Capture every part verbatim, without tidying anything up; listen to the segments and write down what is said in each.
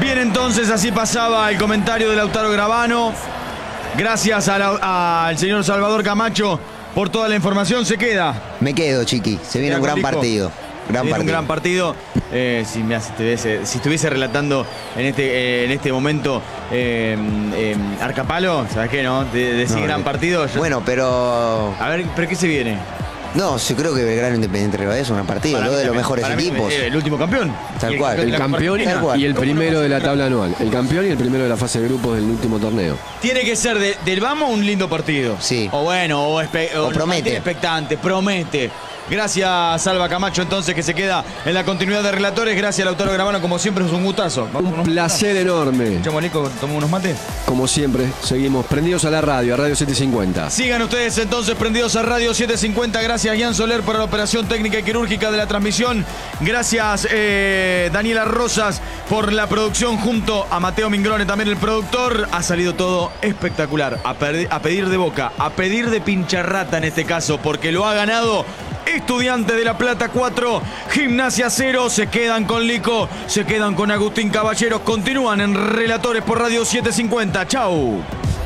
Bien, entonces así pasaba el comentario de Lautaro Gravano. Gracias a la, al señor Salvador Camacho por toda la información. Se queda. Me quedo, Chiqui. Se viene un gran partido. Gran partido. Un gran partido. Eh, si, me estuviese, si estuviese relatando en este, eh, en este momento eh, eh, Arcapalo, ¿sabes qué, no? De, decir no, gran partido. Yo... Bueno, pero... A ver, ¿pero qué se viene? No, yo creo que Belgrano Independiente Rivadavia es un gran partido, uno de los mejores equipos. Mí, el último campeón. Tal cual. El, el campeón y, y el primero de la tabla anual. El campeón y el primero de la fase de grupos del último torneo. Tiene que ser de, del vamos un lindo partido. Sí. O bueno, o, espe, o, o promete. Expectante, promete. Gracias, Salva Camacho, entonces, que se queda en la continuidad de relatores. Gracias, Lautaro Gravano, como siempre, es un gustazo. Un placer enorme. Chamo, Nico, ¿tomamos unos mates? Como siempre, seguimos prendidos a la radio, a Radio setecientos cincuenta. Sigan ustedes entonces prendidos a Radio setecientos cincuenta. Gracias, Ian Soler, por la operación técnica y quirúrgica de la transmisión. Gracias, eh, Daniela Rosas, por la producción, junto a Mateo Mingrone, también el productor. Ha salido todo espectacular. A, a pedir de boca, a pedir de pincharrata en este caso, porque lo ha ganado Estudiantes de La Plata cuatro, Gimnasia cero. Se quedan con Lico, se quedan con Agustín Caballeros. Continúan en Relatores por Radio setecientos cincuenta. Chau.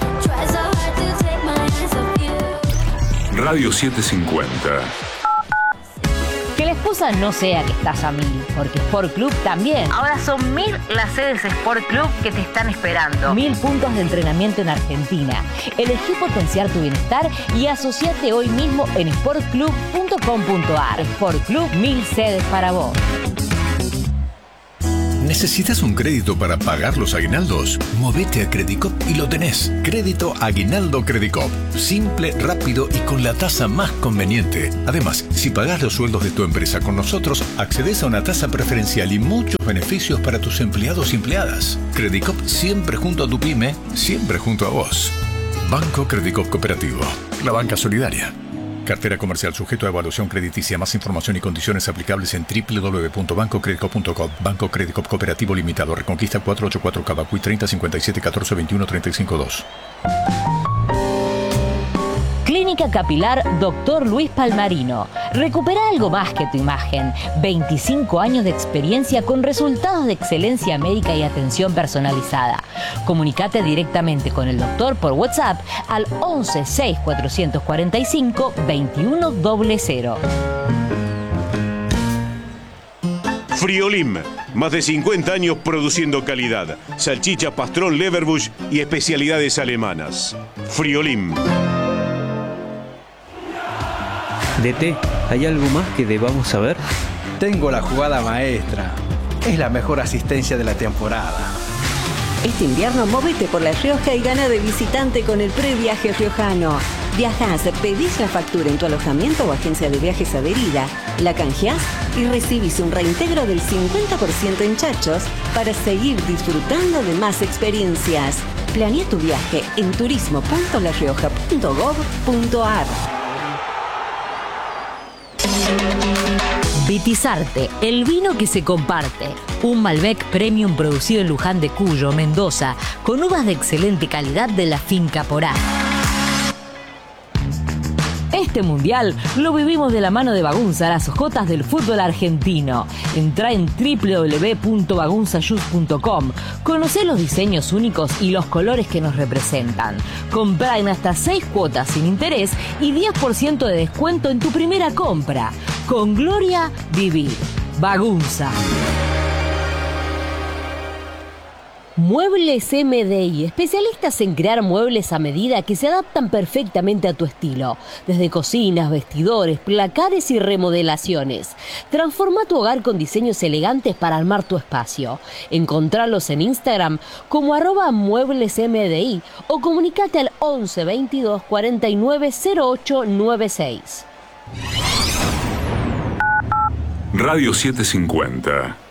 Radio setecientos cincuenta. Que la excusa no sea que estás a mil, porque Sport Club también. Ahora son mil las sedes Sport Club que te están esperando. Mil puntos de entrenamiento en Argentina. Elegí potenciar tu bienestar y asociate hoy mismo en sport club punto com punto a r. Sport Club, mil sedes para vos. ¿Necesitas un crédito para pagar los aguinaldos? Movete a Credicop y lo tenés. Crédito Aguinaldo Credicop. Simple, rápido y con la tasa más conveniente. Además, si pagás los sueldos de tu empresa con nosotros, accedes a una tasa preferencial y muchos beneficios para tus empleados y empleadas. Credicop, siempre junto a tu pyme, siempre junto a vos. Banco Credicop Cooperativo. La banca solidaria. Cartera comercial sujeto a evaluación crediticia. Más información y condiciones aplicables en doble u doble u doble u punto banco credicop punto com. Banco Credicop Cooperativo Limitado. Reconquista cuatrocientos ochenta y cuatro Cavacuy treinta cincuenta y siete catorce veintiuno treinta y cinco dos. Clínica Capilar Doctor Luis Palmarino. Recupera algo más que tu imagen. veinticinco años de experiencia con resultados de excelencia médica y atención personalizada. Comunicate directamente con el doctor por WhatsApp al once seis cuatrocientos cuarenta y cinco veintiuno cero. Friolim, más de cincuenta años produciendo calidad. Salchicha, pastrón, leverbush y especialidades alemanas. Friolim. D T, ¿hay algo más que debamos saber? Tengo la jugada maestra. Es la mejor asistencia de la temporada. Este invierno móvete por La Rioja y gana de visitante con el previaje riojano. Viajás, pedís la factura en tu alojamiento o agencia de viajes adherida, la canjeás y recibís un reintegro del cincuenta por ciento en chachos para seguir disfrutando de más experiencias. Planea tu viaje en turismo punto la rioja punto gob punto a r. Vitizarte, el vino que se comparte. Un Malbec Premium producido en Luján de Cuyo, Mendoza, con uvas de excelente calidad de la finca Porá. Este mundial lo vivimos de la mano de Bagunza, las hojotas del fútbol argentino. Entrá en doble u doble u doble u punto bagunza juice punto com. Conocé los diseños únicos y los colores que nos representan. Comprá en hasta seis cuotas sin interés y diez por ciento de descuento en tu primera compra. Con gloria, vivir. Bagunza. Muebles M D I, especialistas en crear muebles a medida que se adaptan perfectamente a tu estilo. Desde cocinas, vestidores, placares y remodelaciones. Transforma tu hogar con diseños elegantes para armar tu espacio. Encontralos en Instagram como arroba muebles M D I o comunicate al once veintidós cuarenta y nueve cero ocho noventa y seis. Radio setecientos cincuenta.